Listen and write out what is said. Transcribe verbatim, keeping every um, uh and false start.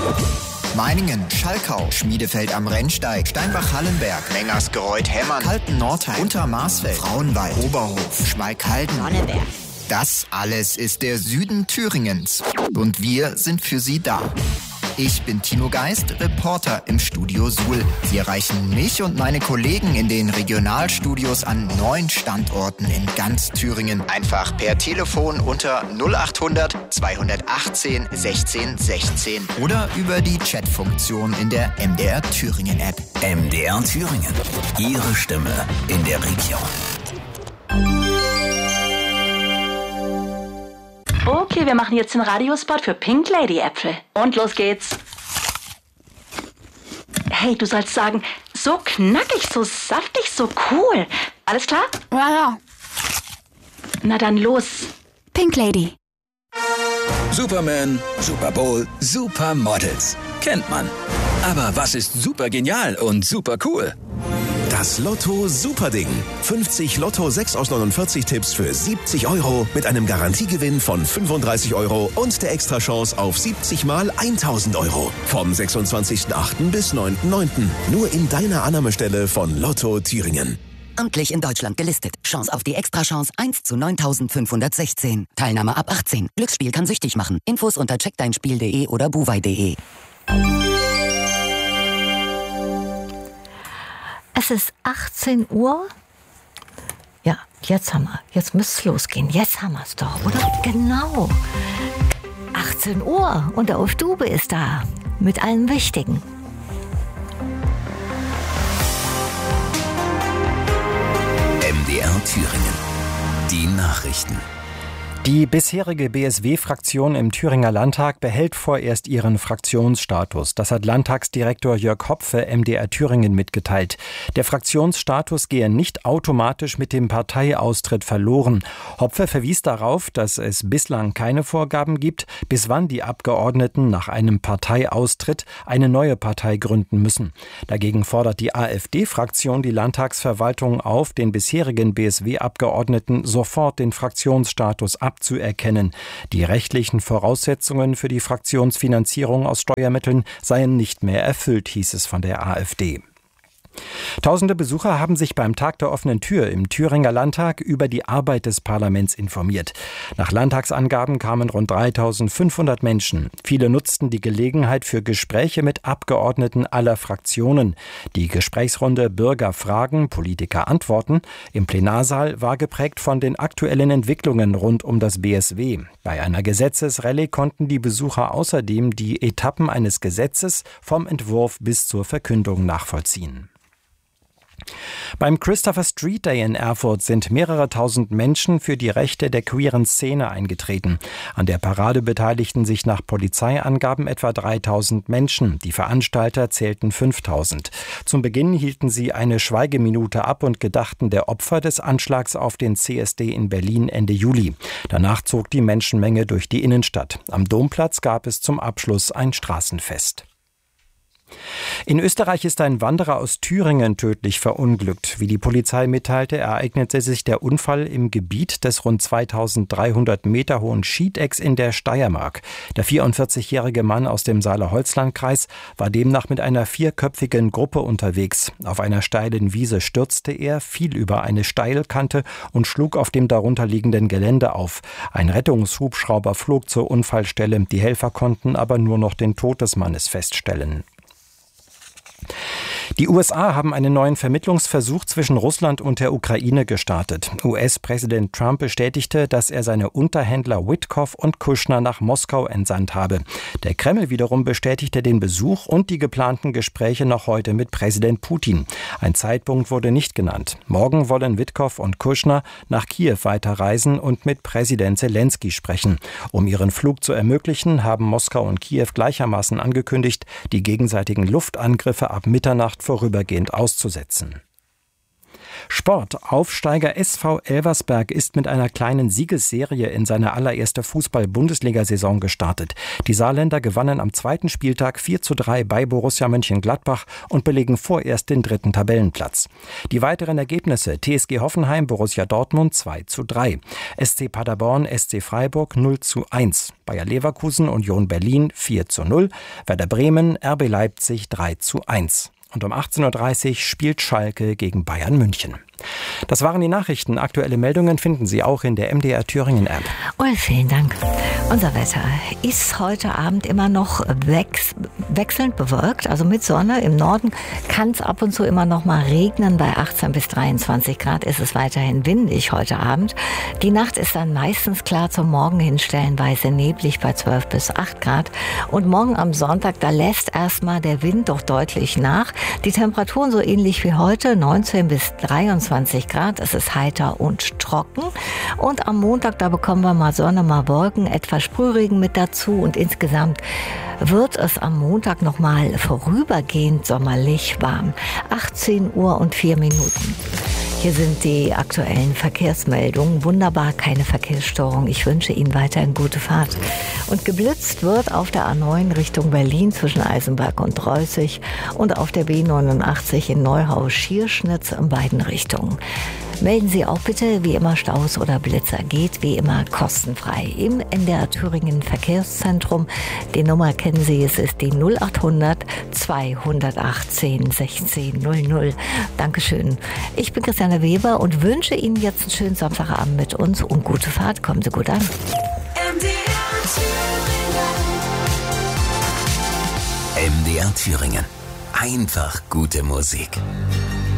Meiningen, Schalkau, Schmiedefeld am Rennsteig, Steinbach-Hallenberg, Mengersgereuth-Hemmern, Kalten-Nordheim, Untermarsfeld, Frauenwald, Oberhof, Schmalkalden, Sonneberg. Das alles ist der Süden Thüringens. Und wir sind für Sie da. Ich bin Tino Geist, Reporter im Studio Suhl. Sie erreichen mich und meine Kollegen in den Regionalstudios an neun Standorten in ganz Thüringen. Einfach per Telefon unter null acht hundert zweihundertachtzehn sechzehn sechzehn oder über die Chatfunktion in der M D R Thüringen App. M D R Thüringen. Ihre Stimme in der Region. Okay, wir machen jetzt den Radiospot für Pink Lady Äpfel. Und los geht's. Hey, du sollst sagen, so knackig, so saftig, so cool. Alles klar? Ja, ja. Na dann los. Pink Lady. Superman, Super Bowl, Supermodels. Kennt man. Aber was ist super genial und super cool? Das Lotto Superding. fünfzig Lotto sechs aus neunundvierzig Tipps für siebzig Euro mit einem Garantiegewinn von fünfunddreißig Euro und der Extrachance auf siebzig mal tausend Euro. Vom sechsundzwanzigsten achten bis neunten neunten Nur in deiner Annahmestelle von Lotto Thüringen. Amtlich in Deutschland gelistet. Chance auf die Extrachance eins zu neuntausendfünfhundertsechzehn. Teilnahme ab achtzehn. Glücksspiel kann süchtig machen. Infos unter checkdeinspiel punkt de oder buwei punkt de. Es ist achtzehn Uhr. Ja, jetzt haben wir. Jetzt müsste es losgehen. Jetzt haben wir es doch, oder? Genau. achtzehn Uhr und der Stube ist da. Mit allem Wichtigen. M D R Thüringen. Die Nachrichten. Die bisherige B S W-Fraktion im Thüringer Landtag behält vorerst ihren Fraktionsstatus. Das hat Landtagsdirektor Jörg Hopfe M D R Thüringen mitgeteilt. Der Fraktionsstatus gehe nicht automatisch mit dem Parteiaustritt verloren. Hopfe verwies darauf, dass es bislang keine Vorgaben gibt, bis wann die Abgeordneten nach einem Parteiaustritt eine neue Partei gründen müssen. Dagegen fordert die AfD-Fraktion die Landtagsverwaltung auf, den bisherigen B S W-Abgeordneten sofort den Fraktionsstatus abzuerkennen. abzuerkennen. Die rechtlichen Voraussetzungen für die Fraktionsfinanzierung aus Steuermitteln seien nicht mehr erfüllt, hieß es von der AfD. Tausende Besucher haben sich beim Tag der offenen Tür im Thüringer Landtag über die Arbeit des Parlaments informiert. Nach Landtagsangaben kamen rund dreitausendfünfhundert Menschen. Viele nutzten die Gelegenheit für Gespräche mit Abgeordneten aller Fraktionen. Die Gesprächsrunde Bürger fragen, Politiker antworten im Plenarsaal war geprägt von den aktuellen Entwicklungen rund um das B S W. Bei einer Gesetzesrallye konnten die Besucher außerdem die Etappen eines Gesetzes vom Entwurf bis zur Verkündung nachvollziehen. Beim Christopher Street Day in Erfurt sind mehrere tausend Menschen für die Rechte der queeren Szene eingetreten. An der Parade beteiligten sich nach Polizeiangaben etwa dreitausend Menschen. Die Veranstalter zählten fünftausend. Zum Beginn hielten sie eine Schweigeminute ab und gedachten der Opfer des Anschlags auf den C S D in Berlin Ende Juli. Danach zog die Menschenmenge durch die Innenstadt. Am Domplatz gab es zum Abschluss ein Straßenfest. In Österreich ist ein Wanderer aus Thüringen tödlich verunglückt. Wie die Polizei mitteilte, ereignete sich der Unfall im Gebiet des rund zweitausenddreihundert Meter hohen Schiedecks in der Steiermark. Der vierundvierzigjährige Mann aus dem Saale-Holzland-Kreis war demnach mit einer vierköpfigen Gruppe unterwegs. Auf einer steilen Wiese stürzte er, fiel über eine Steilkante und schlug auf dem darunterliegenden Gelände auf. Ein Rettungshubschrauber flog zur Unfallstelle. Die Helfer konnten aber nur noch den Tod des Mannes feststellen. Die U S A haben einen neuen Vermittlungsversuch zwischen Russland und der Ukraine gestartet. U S-Präsident Trump bestätigte, dass er seine Unterhändler Witkoff und Kushner nach Moskau entsandt habe. Der Kreml wiederum bestätigte den Besuch und die geplanten Gespräche noch heute mit Präsident Putin. Ein Zeitpunkt wurde nicht genannt. Morgen wollen Witkoff und Kushner nach Kiew weiterreisen und mit Präsident Zelensky sprechen. Um ihren Flug zu ermöglichen, haben Moskau und Kiew gleichermaßen angekündigt, die gegenseitigen Luftangriffe ab Mitternacht vorübergehend auszusetzen. Sport. Aufsteiger S V Elversberg ist mit einer kleinen Siegesserie in seine allererste Fußball-Bundesliga-Saison gestartet. Die Saarländer gewannen am zweiten Spieltag vier zu drei bei Borussia Mönchengladbach und belegen vorerst den dritten Tabellenplatz. Die weiteren Ergebnisse: T S G Hoffenheim, Borussia Dortmund zwei zu drei, S C Paderborn, S C Freiburg null zu eins, Bayer Leverkusen, Union Berlin vier zu null, Werder Bremen, R B Leipzig drei zu eins. Und um achtzehn Uhr dreißig spielt Schalke gegen Bayern München. Das waren die Nachrichten. Aktuelle Meldungen finden Sie auch in der M D R Thüringen App. Ulf, vielen Dank. Unser Wetter ist heute Abend immer noch wechs- wechselnd bewölkt, also mit Sonne. Im Norden kann es ab und zu immer noch mal regnen. Bei achtzehn bis dreiundzwanzig Grad ist es weiterhin windig heute Abend. Die Nacht ist dann meistens klar, zum Morgen hin stellenweise neblig bei zwölf bis acht Grad. Und morgen am Sonntag, da lässt erstmal der Wind doch deutlich nach. Die Temperaturen so ähnlich wie heute, neunzehn bis dreiundzwanzig Grad. Es ist heiter und trocken. Und am Montag, da bekommen wir mal Sonne, mal Wolken, etwas Sprühregen mit dazu. Und insgesamt wird es am Montag noch mal vorübergehend sommerlich warm. achtzehn Uhr und vier Minuten. Hier sind die aktuellen Verkehrsmeldungen. Wunderbar, keine Verkehrsstörung. Ich wünsche Ihnen weiterhin gute Fahrt. Und geblitzt wird auf der A neun Richtung Berlin zwischen Eisenberg und Dreußig und auf der B neunundachtzig in Neuhaus-Schierschnitz in beiden Richtungen. Melden Sie auch bitte, wie immer, Staus oder Blitzer. Geht wie immer kostenfrei im N D R Thüringen Verkehrszentrum. Die Nummer kennen Sie, es ist die null achthundert zweihundertachtzehn sechzehn null null. Dankeschön. Ich bin Christiane Weber und wünsche Ihnen jetzt einen schönen Samstagabend mit uns und gute Fahrt. Kommen Sie gut an. M D R Thüringen. M D R Thüringen. Einfach gute Musik.